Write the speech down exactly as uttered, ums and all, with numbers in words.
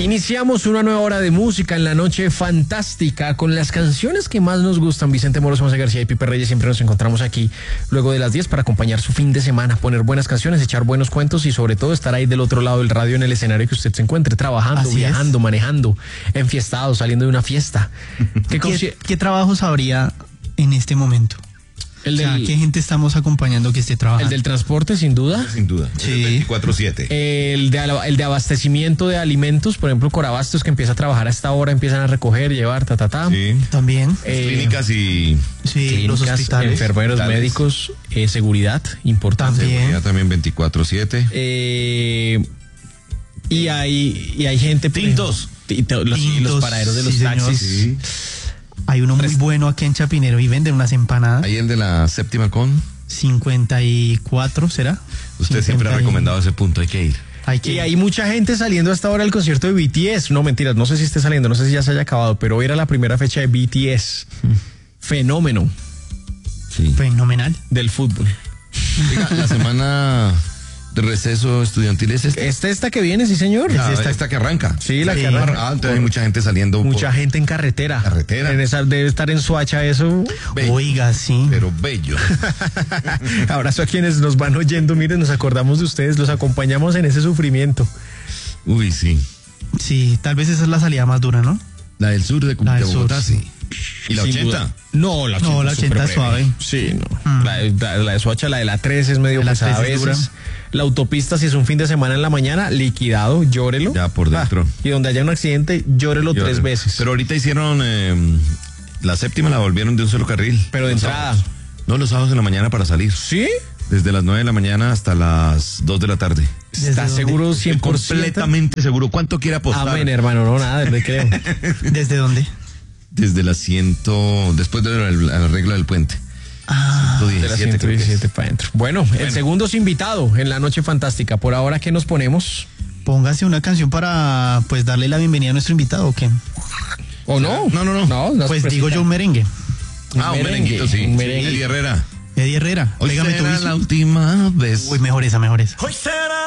Iniciamos una nueva hora de música en la noche fantástica con las canciones que más nos gustan. Vicente Moros, José García y Pipe Reyes siempre nos encontramos aquí luego de las diez para acompañar su fin de semana, poner buenas canciones, echar buenos cuentos y sobre todo estar ahí del otro lado del radio en el escenario que usted se encuentre, trabajando, Así viajando, es. manejando, enfiestado, saliendo de una fiesta. ¿Qué, consi- ¿Qué trabajos habría en este momento? el, O sea, del, ¿qué gente estamos acompañando que esté el trabajando? del transporte, sin duda. Sin duda. Sí. veinticuatro siete. El de, ala- el de abastecimiento de alimentos, por ejemplo, Corabastos, que empieza a trabajar a esta hora, empiezan a recoger, llevar, ta, ta, ta. Sí. También. Eh, Clínicas y Sí, los clínicas, hospitales. enfermeros, hospitales. médicos, eh, seguridad, importante. También. seguridad también veinticuatro siete. Eh, y hay y hay gente por Tintos. ejemplo, tinto- los, y los Tintos, paraderos de los sí, señor. taxis. Sí. Hay uno muy bueno aquí en Chapinero y venden unas empanadas. Ahí el de la séptima con. cincuenta y cuatro, ¿será? Usted siempre ha cincuenta y- recomendado ese punto, hay que ir. Hay que Y hay mucha gente saliendo hasta ahora al concierto de B T S. No, mentiras, no sé si esté saliendo, no sé si ya se haya acabado, pero hoy era la primera fecha de B T S. Fenómeno Sí. fenomenal. del fútbol. Oiga, la semana de receso estudiantil es esta. ¿Esta esta que viene, sí, señor? Ah, esta. esta, que arranca. Sí, la Sí. que arranca. Ah, entonces hay mucha gente saliendo. Mucha por- gente en carretera. Carretera. En esa, debe estar en Suacha eso. Bello. Oiga, sí. Pero bello. Abrazo a quienes nos van oyendo. Miren, nos acordamos de ustedes, los acompañamos en ese sufrimiento. Uy, sí. Sí, tal vez esa es la salida más dura, ¿no? La del sur de, La de del sur, Bogotá, sí. sí. ¿Y la Sin ochenta? duda. No, la ochenta, No, la ochenta es súper breve. suave. Sí, no. Mm. La, de- la, la de Soacha, la de la tres es medio La pesada a tres es veces. dura. La autopista, si es un fin de semana en la mañana, liquidado, llórelo. Ya por dentro. Ah, y donde haya un accidente, llórelo Yo- tres veces. Pero ahorita hicieron eh, la séptima, la volvieron de un solo carril. Pero de Los entrada. sábados. No, los sábados en la mañana para salir. ¿Sí? Desde las nueve de la mañana hasta las dos de la tarde. ¿Estás dónde? seguro cien por ciento? Completamente seguro. ¿Cuánto quiere apostar? Amén, hermano, no, nada, le creo. ¿Desde dónde? Desde las ciento... Después de la, la regla del puente. Ah, De la ciento diecisiete, ciento creo que es. diecisiete para adentro. Bueno, el segundo es invitado en la noche fantástica. Por ahora, ¿qué nos ponemos? póngase una canción para pues darle la bienvenida a nuestro invitado, ¿o qué? ¿O no? No, no, no. No, no Pues se digo precipita. yo un merengue. Ah, un merengue, merenguito, sí. un merengue. Eddie Herrera. Eddie Herrera, Hoy pégame tu será vicio. la última vez. Uy, mejor esa, mejor esa. Hoy será